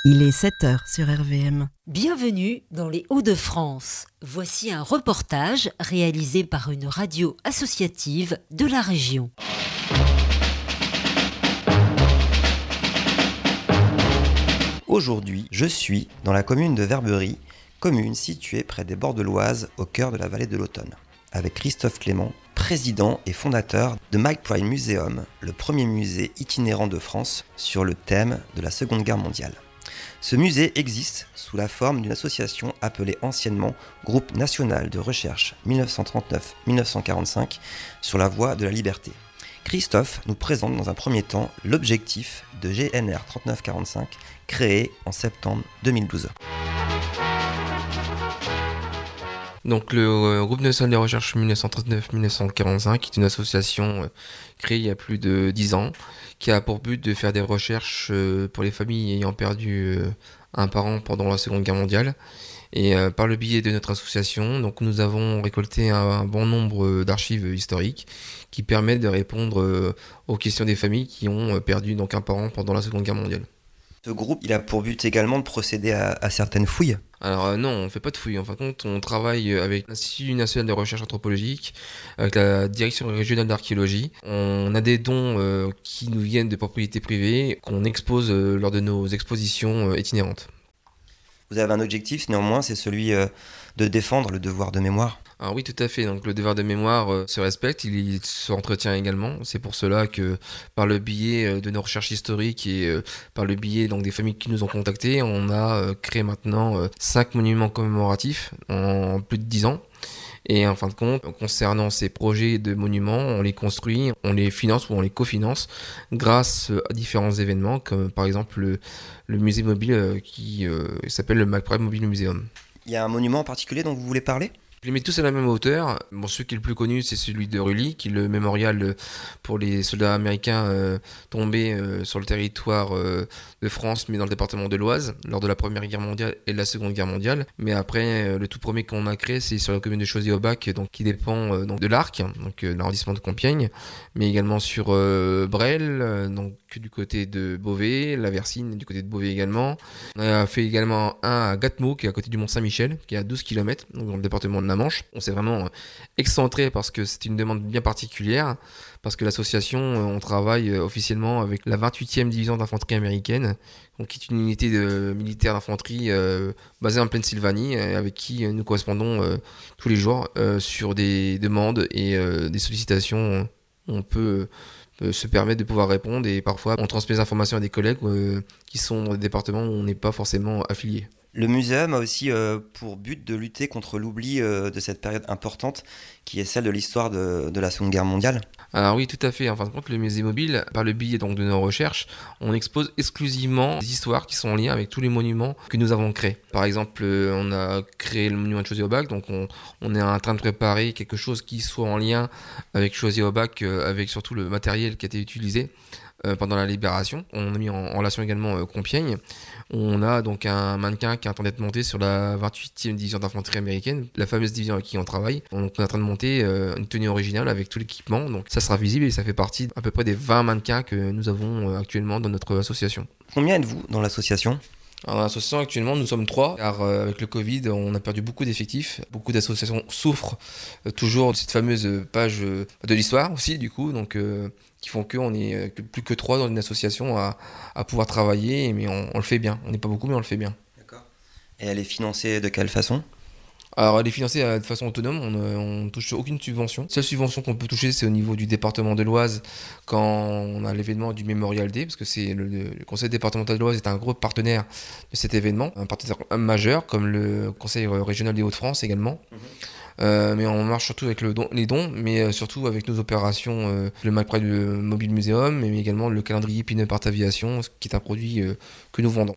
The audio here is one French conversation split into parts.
Il est 7h sur RVM. Bienvenue dans les Hauts-de-France. Voici un reportage réalisé par une radio associative de la région. Aujourd'hui, je suis dans la commune de Verberie, commune située près des bords de l'Oise, au cœur de la vallée de l'Automne, avec Christophe Clément, président et fondateur de McBride Museum, le premier musée itinérant de France sur le thème de la Seconde Guerre mondiale. Ce musée existe sous la forme d'une association appelée anciennement Groupe National de Recherche 1939-1945 sur la voie de la liberté. Christophe nous présente dans un premier temps l'objectif de GNR 3945 créé en septembre 2012. Donc le Groupe National de Recherche 1939-1945 est une association créée il y a plus de 10 ans qui a pour but de faire des recherches pour les familles ayant perdu un parent pendant la Seconde Guerre mondiale. Et par le biais de notre association, donc nous avons récolté un bon nombre d'archives historiques qui permettent de répondre aux questions des familles qui ont perdu donc un parent pendant la Seconde Guerre mondiale. Ce groupe, il a pour but également de procéder à certaines fouilles. Alors non, on ne fait pas de fouilles. En fin de compte, on travaille avec l'Institut national de recherche anthropologique, avec la direction régionale d'archéologie. On a des dons qui nous viennent de propriétés privées qu'on expose lors de nos expositions itinérantes. Vous avez un objectif néanmoins, c'est celui de défendre le devoir de mémoire. Ah oui, tout à fait. Donc le devoir de mémoire se respecte, il s'entretient également. C'est pour cela que par le biais de nos recherches historiques et par le biais donc des familles qui nous ont contactés, on a créé maintenant 5 monuments commémoratifs en plus de 10 ans. Et en fin de compte, concernant ces projets de monuments, on les construit, on les finance ou on les cofinance grâce à différents événements, comme par exemple le musée mobile qui s'appelle le McBride Mobile Museum. Il y a un monument en particulier dont vous voulez parler ? Je les mets tous à la même hauteur. Bon, celui qui est le plus connu, c'est celui de Rully, qui est le mémorial pour les soldats américains tombés sur le territoire de France, mais dans le département de l'Oise, lors de la Première Guerre mondiale et de la Seconde Guerre mondiale. Mais après, le tout premier qu'on a créé, c'est sur la commune de Chauzy-au-Bac, donc qui dépend donc de l'Arc, donc l'arrondissement de Compiègne, mais également sur Bresle, donc du côté de Beauvais, la Versine du côté de Beauvais également. On a fait également un à Gatmau, qui est à côté du Mont-Saint-Michel, qui est à 12 km, donc dans le département de la Manche. On s'est vraiment excentré parce que c'est une demande bien particulière, parce que l'association, on travaille officiellement avec la 28e division d'infanterie américaine, donc qui est une unité militaire d'infanterie basée en Pennsylvanie, avec qui nous correspondons tous les jours sur des demandes et des sollicitations. On peut se permettre de pouvoir répondre et parfois on transmet des informations à des collègues qui sont dans des départements où on n'est pas forcément affilié. Le muséum a aussi pour but de lutter contre l'oubli de cette période importante qui est celle de l'histoire de la Seconde Guerre mondiale. Alors oui, tout à fait. En fin de compte, le musée mobile, par le biais donc de nos recherches, on expose exclusivement des histoires qui sont en lien avec tous les monuments que nous avons créés. Par exemple, on a créé le monument de Chauzy-au-Bac, donc on est en train de préparer quelque chose qui soit en lien avec Chauzy-au-Bac, avec surtout le matériel qui a été utilisé pendant la libération. On a mis en relation également Compiègne. On a donc un mannequin qui est en train d'être monté sur la 28e division d'infanterie américaine, la fameuse division avec qui on travaille. Donc on est en train de monter une tenue originale avec tout l'équipement. Donc ça sera visible et ça fait partie à peu près des 20 mannequins que nous avons actuellement dans notre association. Combien êtes-vous dans l'association ? Alors, dans l'association actuellement, nous sommes 3, car avec le Covid, on a perdu beaucoup d'effectifs. Beaucoup d'associations souffrent toujours de cette fameuse page de l'histoire aussi, du coup, donc qui font qu'on est plus que 3 dans une association à pouvoir travailler, mais on le fait bien. On n'est pas beaucoup, mais on le fait bien. D'accord. Et elle est financée de quelle façon ? Alors elle est financée de façon autonome, on ne touche aucune subvention. La seule subvention qu'on peut toucher, c'est au niveau du département de l'Oise, quand on a l'événement du Mémorial Day, parce que c'est le conseil départemental de l'Oise est un gros partenaire de cet événement, un partenaire majeur, comme le conseil régional des Hauts-de-France également. Mais on marche surtout avec les dons, mais surtout avec nos opérations, le McBride Mobile Museum, mais également le calendrier Pin-Up Art Aviation, qui est un produit que nous vendons.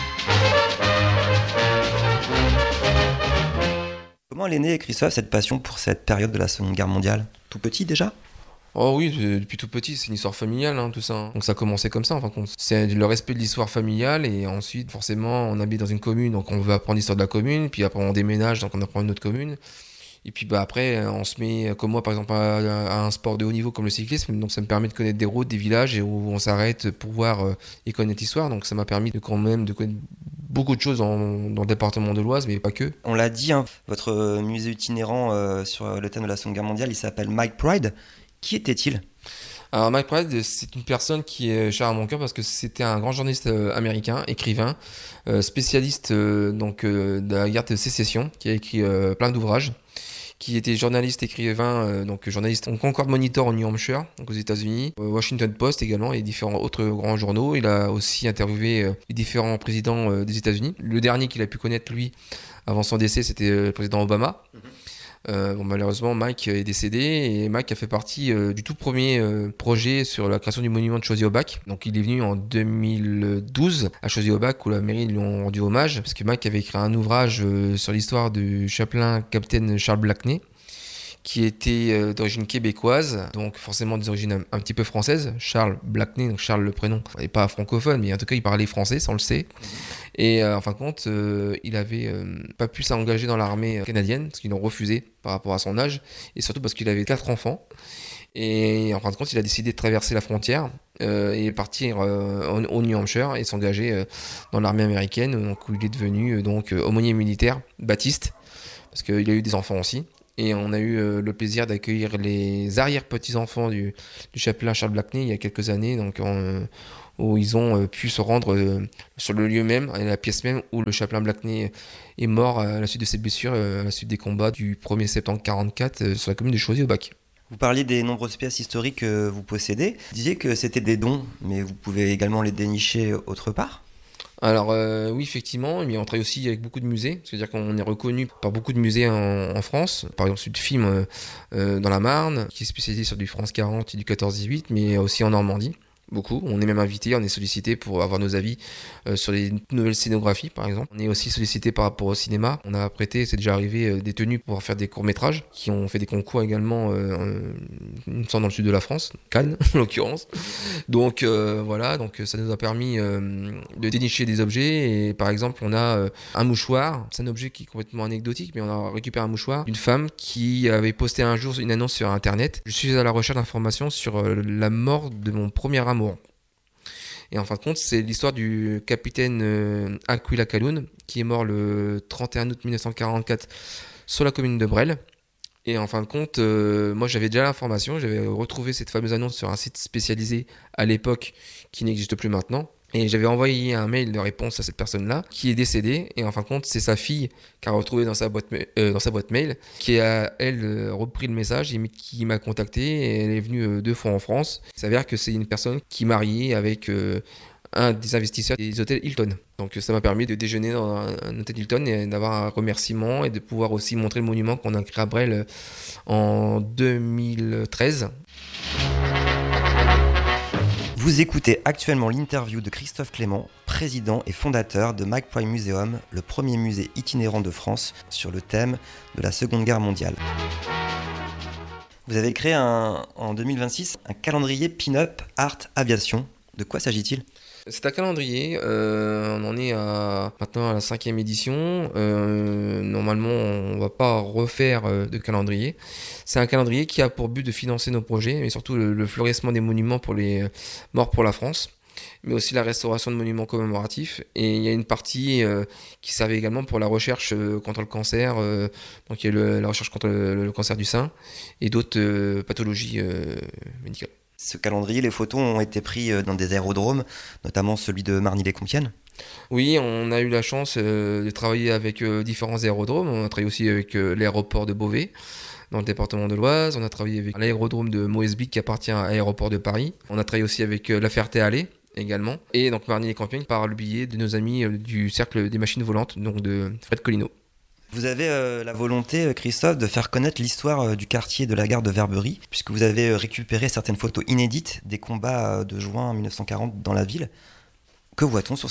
Comment elle est née, Christophe, cette passion pour cette période de la Seconde Guerre mondiale ? Tout petit déjà ? Oh oui, depuis tout petit, c'est une histoire familiale, tout ça. Donc ça a commencé comme ça, en fin de compte. C'est le respect de l'histoire familiale, et ensuite, forcément, on habite dans une commune, donc on veut apprendre l'histoire de la commune, puis après on déménage, donc on apprend une autre commune. Et puis après, on se met, comme moi par exemple, à un sport de haut niveau comme le cyclisme, donc ça me permet de connaître des routes, des villages et où on s'arrête pour voir et connaître l'histoire. Donc ça m'a permis de connaître beaucoup de choses dans le département de l'Oise, mais pas que. On l'a dit, votre musée itinérant sur le thème de la Seconde Guerre mondiale, il s'appelle Mike Pride. Qui était-il ? Alors Mike Pride, c'est une personne qui est chère à mon cœur parce que c'était un grand journaliste américain, écrivain, spécialiste de la guerre de sécession, qui a écrit plein d'ouvrages, qui était journaliste, écrivain, journaliste au Concord Monitor au New Hampshire, donc aux États-Unis, Washington Post également et différents autres grands journaux. Il a aussi interviewé les différents présidents des États-Unis. Le dernier qu'il a pu connaître, lui, avant son décès, c'était le président Obama. Malheureusement, Mike est décédé et Mike a fait partie du tout premier projet sur la création du monument de Choisy-au-Bac. Donc il est venu en 2012 à Choisy-au-Bac où la mairie lui ont rendu hommage parce que Mike avait écrit un ouvrage sur l'histoire du chapelain capitaine Charles Blackney, qui était d'origine québécoise, donc forcément des origines un petit peu françaises. Charles Blackney, donc Charles le prénom, il n'est pas francophone, mais en tout cas il parlait français, ça on le sait. Et en fin de compte, il avait pas pu s'engager dans l'armée canadienne, parce qu'ils l'ont refusé par rapport à son âge, et surtout parce qu'il avait 4 enfants. Et en fin de compte, il a décidé de traverser la frontière et partir au New Hampshire et s'engager dans l'armée américaine, donc, où il est devenu aumônier militaire, baptiste, parce qu'il a eu des enfants aussi. Et on a eu le plaisir d'accueillir les arrière-petits-enfants du chapelain Charles Blackney il y a quelques années, où ils ont pu se rendre sur le lieu même, à la pièce même où le chapelain Blackney est mort à la suite de ses blessures, à la suite des combats du 1er septembre 1944 sur la commune de Choisy-au-Bac. Vous parliez des nombreuses pièces historiques que vous possédez. Vous disiez que c'était des dons, mais vous pouvez également les dénicher autre part ? Alors oui, effectivement, mais on travaille aussi avec beaucoup de musées, c'est-à-dire qu'on est reconnu par beaucoup de musées en France, par exemple Sud-Film dans la Marne, qui est spécialisé sur du France 40 et du 14-18, mais aussi en Normandie. Beaucoup. On est même invité, on est sollicité pour avoir nos avis sur les nouvelles scénographies, par exemple. On est aussi sollicité par rapport au cinéma. On a prêté, c'est déjà arrivé, des tenues pour faire des courts-métrages, qui ont fait des concours également, il me semble dans le sud de la France, Cannes en l'occurrence. Donc voilà, donc ça nous a permis de dénicher des objets. Et par exemple, on a un mouchoir. C'est un objet qui est complètement anecdotique, mais on a récupéré un mouchoir d'une femme qui avait posté un jour une annonce sur Internet. Je suis à la recherche d'informations sur la mort de mon premier amour. Et en fin de compte, c'est l'histoire du capitaine Aquila Calhoun, qui est mort le 31 août 1944 sur la commune de Bresles. Et en fin de compte, moi j'avais déjà l'information, j'avais retrouvé cette fameuse annonce sur un site spécialisé à l'époque qui n'existe plus maintenant. Et j'avais envoyé un mail de réponse à cette personne-là, qui est décédée. Et en fin de compte, c'est sa fille qui a retrouvé dans sa boîte mail, qui a, elle, repris le message et qui m'a contacté. Et elle est venue 2 fois en France. Il s'avère que c'est une personne qui est mariée avec un des investisseurs des hôtels Hilton. Donc ça m'a permis de déjeuner dans un hôtel Hilton et d'avoir un remerciement et de pouvoir aussi montrer le monument qu'on a créé à Bresles en 2013. Vous écoutez actuellement l'interview de Christophe Clément, président et fondateur de Mike Pride Museum, le premier musée itinérant de France sur le thème de la Seconde Guerre mondiale. Vous avez créé en 2026 un calendrier Pin-Up Art Aviation. De quoi s'agit-il ? C'est un calendrier, on en est maintenant à la 5e édition. Normalement, on ne va pas refaire de calendrier. C'est un calendrier qui a pour but de financer nos projets, mais surtout le fleurissement des monuments pour les morts pour la France, mais aussi la restauration de monuments commémoratifs. Et il y a une partie qui servait également pour la recherche contre le cancer, donc il y a la recherche contre le cancer du sein et d'autres pathologies médicales. Ce calendrier, les photos ont été prises dans des aérodromes, notamment celui de Marny-les-Compiègnes. Oui, on a eu la chance de travailler avec différents aérodromes. On a travaillé aussi avec l'aéroport de Beauvais, dans le département de l'Oise. On a travaillé avec l'aérodrome de Moesbic qui appartient à l'aéroport de Paris. On a travaillé aussi avec La Ferté-Alais également. Et donc Marny-les-Compiègnes par le biais de nos amis du Cercle des Machines Volantes, donc de Fred Collineau. Vous avez la volonté, Christophe, de faire connaître l'histoire du quartier de la gare de Verberie, puisque vous avez récupéré certaines photos inédites des combats de juin 1940 dans la ville. Que voit-on sur ces photos ?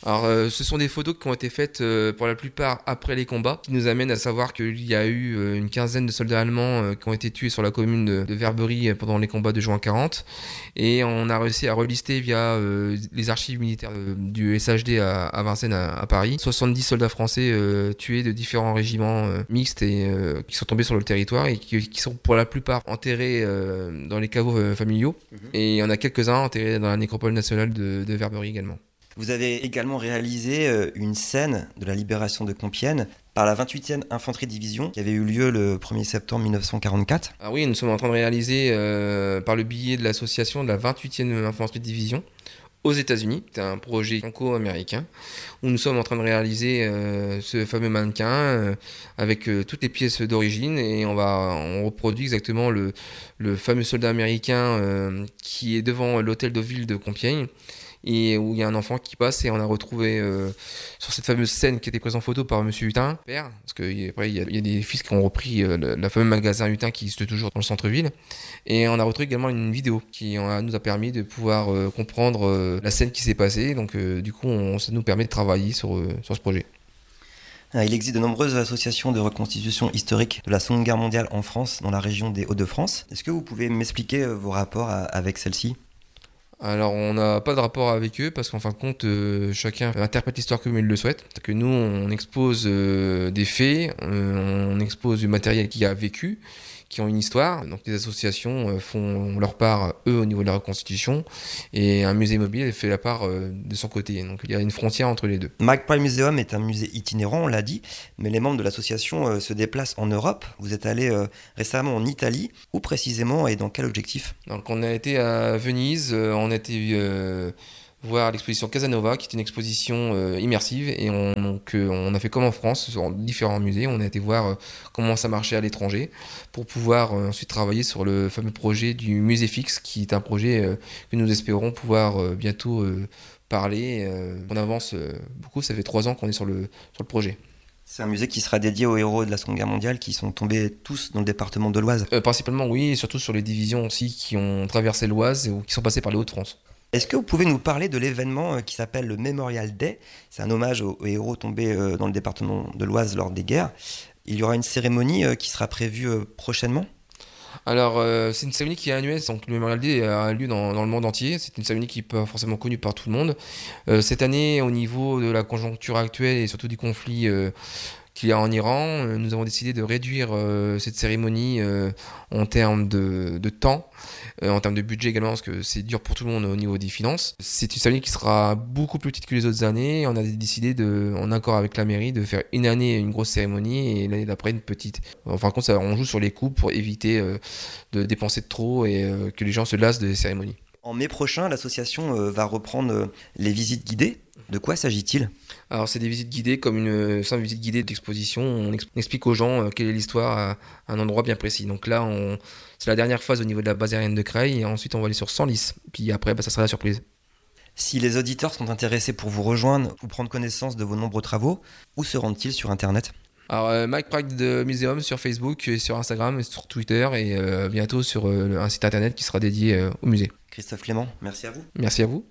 Alors, ce sont des photos qui ont été faites pour la plupart après les combats, qui nous amènent à savoir qu'il y a eu une quinzaine de soldats allemands qui ont été tués sur la commune de Verberie pendant les combats de juin 40. Et on a réussi à relister via les archives militaires du SHD à Vincennes, à Paris, 70 soldats français tués de différents régiments mixtes et qui sont tombés sur le territoire et qui sont pour la plupart enterrés dans les caveaux familiaux. Et il y en a quelques-uns enterrés dans la nécropole nationale de Verberie également. Vous avez également réalisé une scène de la libération de Compiègne par la 28e Infanterie Division qui avait eu lieu le 1er septembre 1944. Ah oui, nous sommes en train de réaliser par le biais de l'association de la 28e Infanterie Division aux États-Unis. C'est un projet franco-américain où nous sommes en train de réaliser ce fameux mannequin avec toutes les pièces d'origine et on reproduit exactement le fameux soldat américain qui est devant l'hôtel de ville de Compiègne et où il y a un enfant qui passe et on a retrouvé sur cette fameuse scène qui était prise en photo par monsieur Hutin, père, parce qu'après il y a des fils qui ont repris la fameuse magasin Hutin qui existe toujours dans le centre-ville, et on a retrouvé également une vidéo qui nous a permis de pouvoir comprendre la scène qui s'est passée, donc du coup ça nous permet de travailler sur ce projet. Il existe de nombreuses associations de reconstitution historique de la Seconde Guerre mondiale en France, dans la région des Hauts-de-France. Est-ce que vous pouvez m'expliquer vos rapports avec celle-ci ? Alors, on n'a pas de rapport avec eux parce qu'en fin de compte, chacun interprète l'histoire comme il le souhaite. C'est que nous, on expose des faits, on expose du matériel qui a vécu, qui ont une histoire. Donc, les associations font leur part, eux, au niveau de la reconstitution. Et un musée mobile fait la part de son côté. Donc, il y a une frontière entre les deux. Mike Pride Museum est un musée itinérant, on l'a dit, mais les membres de l'association se déplacent en Europe. Vous êtes allé récemment en Italie. Où précisément et dans quel objectif ? Donc, on a été à Venise, on a été voir l'exposition Casanova, qui est une exposition immersive, et on a fait comme en France, dans différents musées, on a été voir comment ça marchait à l'étranger, pour pouvoir ensuite travailler sur le fameux projet du musée fixe, qui est un projet que nous espérons pouvoir bientôt parler. On avance beaucoup, ça fait 3 ans qu'on est sur le projet. C'est un musée qui sera dédié aux héros de la Seconde Guerre mondiale qui sont tombés tous dans le département de l'Oise. Principalement oui, et surtout sur les divisions aussi qui ont traversé l'Oise ou qui sont passées par les Hauts-de-France. Est-ce que vous pouvez nous parler de l'événement qui s'appelle le Memorial Day ? C'est un hommage aux héros tombés dans le département de l'Oise lors des guerres. Il y aura une cérémonie qui sera prévue prochainement ? Alors, c'est une cérémonie qui est annuelle, donc le Memorial Day a lieu dans le monde entier. C'est une cérémonie qui n'est pas forcément connue par tout le monde. Cette année, au niveau de la conjoncture actuelle et surtout du conflit qu'il y a en Iran, nous avons décidé de réduire cette cérémonie en termes de temps, en termes de budget également, parce que c'est dur pour tout le monde au niveau des finances. C'est une cérémonie qui sera beaucoup plus petite que les autres années. On a décidé, en accord avec la mairie, de faire une année une grosse cérémonie et l'année d'après une petite. En fin de compte, on joue sur les coûts pour éviter de dépenser de trop et que les gens se lassent des cérémonies. En mai prochain, l'association va reprendre les visites guidées. De quoi s'agit-il ? Alors, c'est des visites guidées comme une simple visite guidée d'exposition. On explique aux gens quelle est l'histoire à un endroit bien précis. Donc là, c'est la dernière phase au niveau de la base aérienne de Creil. Et ensuite, on va aller sur Senlis. Puis après, ça sera la surprise. Si les auditeurs sont intéressés pour vous rejoindre ou prendre connaissance de vos nombreux travaux, où se rendent-ils sur Internet ? Alors, Mike Pride Museum sur Facebook, sur Instagram, et sur Twitter et bientôt sur un site internet qui sera dédié au musée. Christophe Clément, merci à vous. Merci à vous.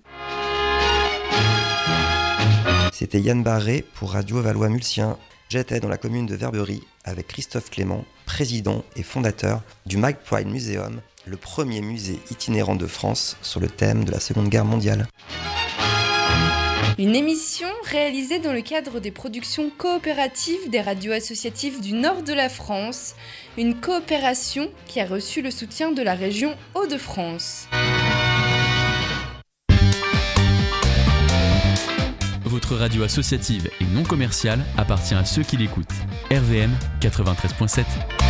C'était Yann Barré pour Radio Valois-Mulsien. J'étais dans la commune de Verberie avec Christophe Clément, président et fondateur du Mike Pride Museum, le premier musée itinérant de France sur le thème de la Seconde Guerre mondiale. Une émission réalisée dans le cadre des productions coopératives des radios associatives du nord de la France, une coopération qui a reçu le soutien de la région Hauts-de-France. Votre radio associative et non commerciale appartient à ceux qui l'écoutent. RVM 93.7.